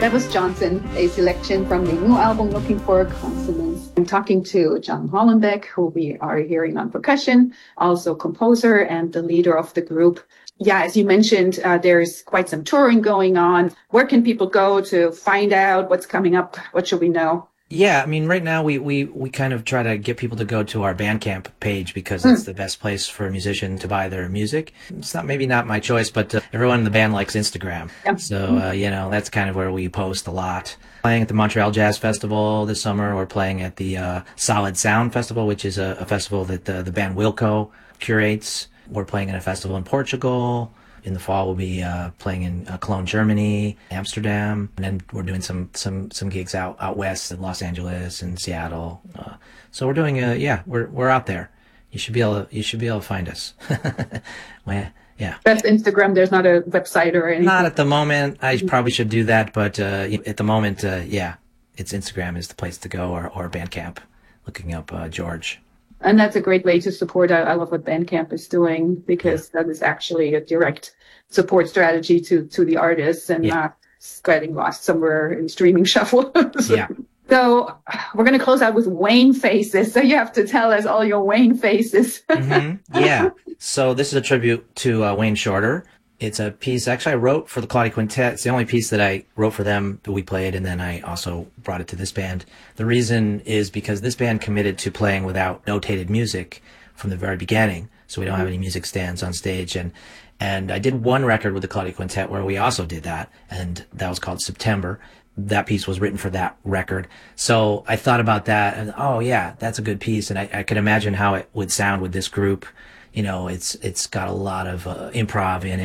That was Johnson, a selection from the new album Looking for Consonance. I'm talking to John Hollenbeck, who we are hearing on percussion, also composer and the leader of the group. Yeah, as you mentioned, there's quite some touring going on. Where can people go to find out what's coming up? What should we know? Yeah, I mean, right now we kind of try to get people to go to our Bandcamp page because it's the best place for a musician to buy their music. It's maybe not my choice, but everyone in the band likes Instagram. Yeah. So, that's kind of where we post a lot. Playing at the Montreal Jazz Festival this summer. We're playing at the Solid Sound Festival, which is a festival that the band Wilco curates. We're playing at a festival in Portugal. In the fall, we'll be playing in Cologne, Germany, Amsterdam, and then we're doing some gigs out west in Los Angeles and Seattle. So we're doing we're out there. You should be able to find us. Well, yeah. That's Instagram. There's not a website or anything. Not at the moment. I probably should do that, but at the moment, it's Instagram is the place to go, or Bandcamp. Looking up George. And that's a great way to support. I love what Bandcamp is doing because that is actually a direct support strategy to the artists and not getting lost somewhere in streaming shuffle. So we're going to close out with Wayne Faces. So you have to tell us all your Wayne Faces. Yeah. So this is a tribute to Wayne Shorter. It's a piece actually I wrote for the Claudia Quintet. It's the only piece that I wrote for them that we played, and then I also brought it to this band. The reason is because this band committed to playing without notated music from the very beginning, so we don't have any music stands on stage. And I did one record with the Claudia Quintet where we also did that, and that was called September. That piece was written for that record. So I thought about that, and that's a good piece, and I could imagine how it would sound with this group. It's got a lot of improv in it.